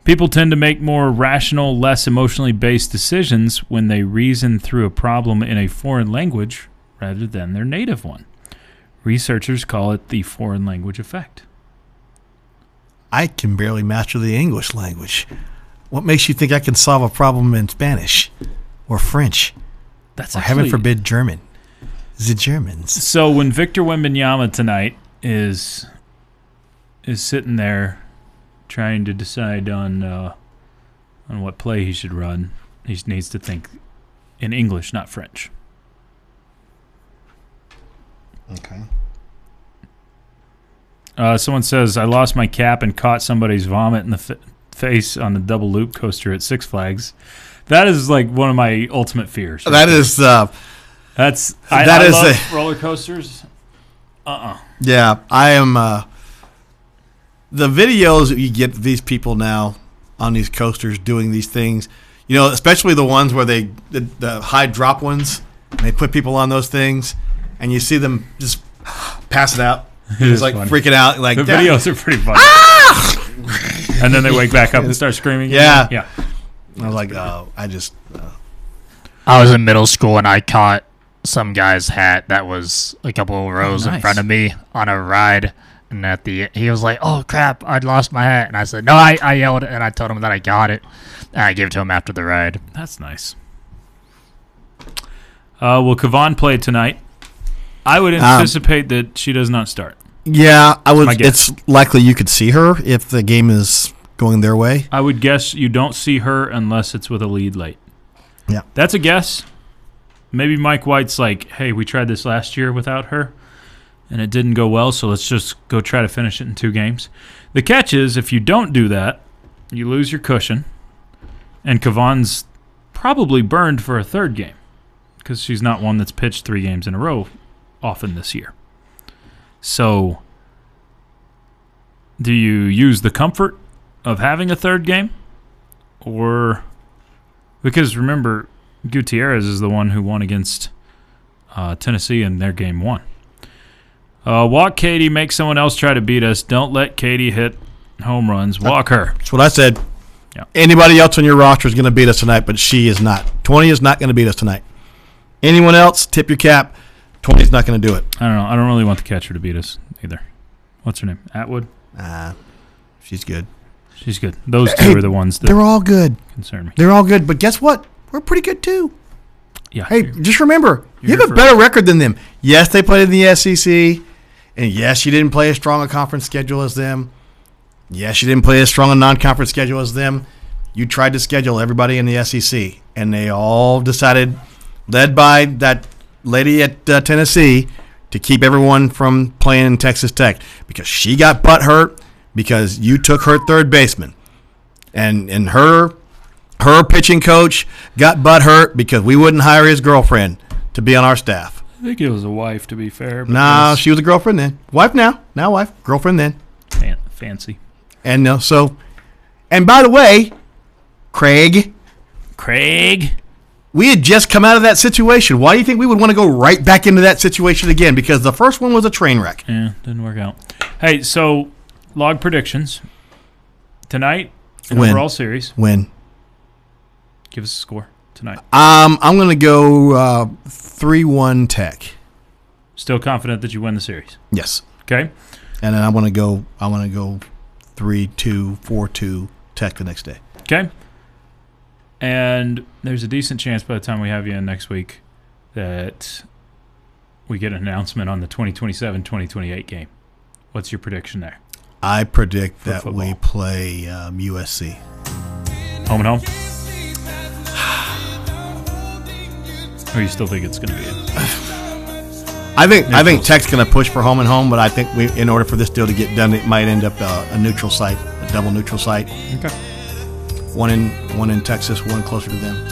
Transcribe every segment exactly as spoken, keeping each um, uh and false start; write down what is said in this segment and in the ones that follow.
People tend to make more rational, less emotionally based decisions when they reason through a problem in a foreign language rather than their native one. Researchers call it the foreign language effect. I can barely master the English language. What makes you think I can solve a problem in Spanish or French? That's or actually, heaven forbid, German. The Germans. So when Victor Wembanyama tonight is is sitting there trying to decide on uh, on what play he should run, he needs to think in English, not French. Okay. Uh, someone says, I lost my cap and caught somebody's vomit in the f- face on the double loop coaster at Six Flags. That is like one of my ultimate fears. That is... Uh, That's I, that I is love a, roller coasters. Uh-uh. Yeah, I am... Uh, the videos that you get of these people now on these coasters doing these things, you know, especially the ones where they... The, the high drop ones, and they put people on those things, and you see them just pass it out. It's like funny. Freaking out. Like the that. videos are pretty funny. Ah! And then they wake back up and start screaming. Yeah. Yeah. I was like, oh, I just... Uh, I was in middle school, and I caught some guy's hat that was a couple of rows oh, nice. in front of me on a ride. And at the he was like, oh, crap, I'd lost my hat. And I said, no, I, I yelled, and I told him that I got it. And I gave it to him after the ride. That's nice. Uh, will Kevon play tonight? I would anticipate um, that she does not start. Yeah, I would. It's likely you could see her if the game is going their way. I would guess you don't see her unless it's with a lead late. Yeah. That's a guess. Maybe Mike White's like, hey, we tried this last year without her, and it didn't go well, so let's just go try to finish it in two games. The catch is, if you don't do that, you lose your cushion, and Kevon's probably burned for a third game because she's not one that's pitched three games in a row often this year. So, do you use the comfort of having a third game? Or, because remember, Gutierrez is the one who won against uh, Tennessee in their game one. Uh, walk Katie, make someone else try to beat us. Don't let Katie hit home runs. Walk her. That's what I said. Yeah. Anybody else on your roster is going to beat us tonight, but she is not. twenty is not going to beat us tonight. Anyone else, tip your cap. twenty is not going to do it. I don't know. I don't really want the catcher to beat us either. What's her name? Atwood? Uh, she's good. She's good. Those two hey, are the ones that they're all good. concern me. They're all good, but guess what? We're pretty good too. Yeah. Hey, just remember, you have a for better it. record than them. Yes, they played in the S E C, and yes, you didn't play as strong a conference schedule as them. Yes, you didn't play as strong a non-conference schedule as them. You tried to schedule everybody in the S E C, and they all decided, led by that lady at uh, Tennessee, to keep everyone from playing in Texas Tech because she got butt hurt because you took her third baseman, and and her her pitching coach got butt hurt because we wouldn't hire his girlfriend to be on our staff. I think it was a wife, to be fair. No, nah, she was a girlfriend then. Wife now, now wife, girlfriend then. Fan- fancy. And no, so, and by the way, Craig, Craig. we had just come out of that situation. Why do you think we would want to go right back into that situation again? Because the first one was a train wreck. Yeah, didn't work out. Hey, so log predictions tonight. An Win. Overall series. Win. Give us a score tonight. Um, I'm going to go uh, three one Tech. Still confident that you win the series. Yes. Okay. And then I want to go. I want to go three two, four two Tech the next day. Okay. And there's a decent chance by the time we have you in next week that we get an announcement on the twenty twenty-seven twenty twenty-eight game. What's your prediction there? I predict For that football. we play um, U S C. Home and home? Or you still think it's going to be it? I think I think Neutrals. Tech's going to push for home and home, but I think we, in order for this deal to get done, it might end up uh, a neutral site, a double neutral site. Okay. One in one in Texas, one closer to them.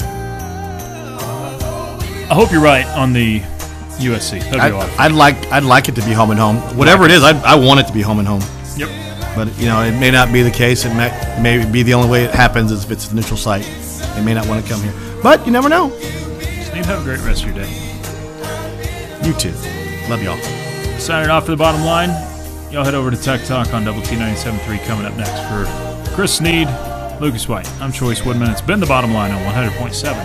I hope you're right on the U S C. That'd be I, a lot of fun. I'd like I'd like it to be home and home. Whatever it is, I I want it to be home and home. Yep. But you know, it may not be the case. It may, it may be the only way it happens is if it's a neutral site. They may not want to come here, but you never know. Just need to have a great rest of your day. You too. Love y'all. Signing off for the bottom line. Y'all head over to Tech Talk on Double T ninety-seven point three coming up next for Chris Sneed, Lucas White. I'm Choice Woodman. It's been The Bottom Line on one hundred point seven